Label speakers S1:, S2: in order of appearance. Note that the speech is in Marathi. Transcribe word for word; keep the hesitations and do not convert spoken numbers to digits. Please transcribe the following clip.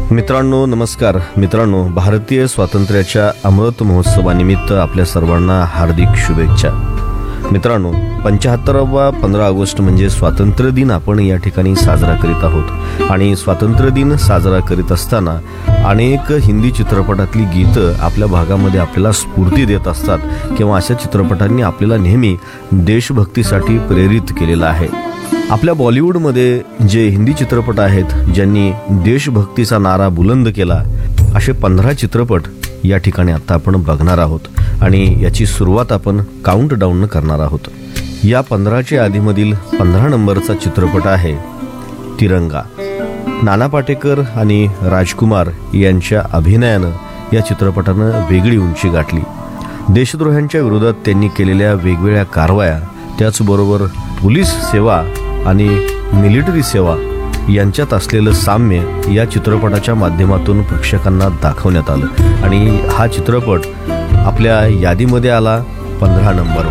S1: मित्रांनो नमस्कार. मित्रांनो, भारतीय स्वातंत्र्याच्या अमृत महोत्सवानिमित्त आपल्या सर्वांना हार्दिक शुभेच्छा. मित्रांनो, पंच्याहत्तरावा पंधरा ऑगस्ट म्हणजे स्वातंत्र्य दिन आपण या ठिकाणी साजरा करीत आहोत. आणि स्वातंत्र्य दिन साजरा करीत असताना अनेक हिंदी चित्रपटातली गीतं आपल्या भागामध्ये आपल्याला स्फूर्ती देत असतात किंवा अशा चित्रपटांनी आपल्याला नेहमी देशभक्तीसाठी प्रेरित केलेलं आहे. आपल्या बॉलिवूडमध्ये जे हिंदी चित्रपट आहेत ज्यांनी देशभक्तीचा नारा बुलंद केला, असे पंधरा चित्रपट या ठिकाणी आता आपण बघणार आहोत आणि याची सुरुवात आपण काउंट डाऊन करणार आहोत. या पंधराच्या यादीमधील पंधरा नंबरचा चित्रपट आहे तिरंगा. नाना पाटेकर आणि राजकुमार यांच्या अभिनयानं या चित्रपटानं वेगळी उंची गाठली. देशद्रोह्यांच्या विरोधात त्यांनी केलेल्या वेगवेगळ्या कारवाया, त्याचबरोबर पोलीस सेवा आणि मिलिटरी सेवा यांच्यात असलेलं साम्य या चित्रपटाच्या माध्यमातून प्रेक्षकांना दाखवण्यात आलं आणि हा चित्रपट आपल्या यादीमध्ये आला पंधरा नंबर.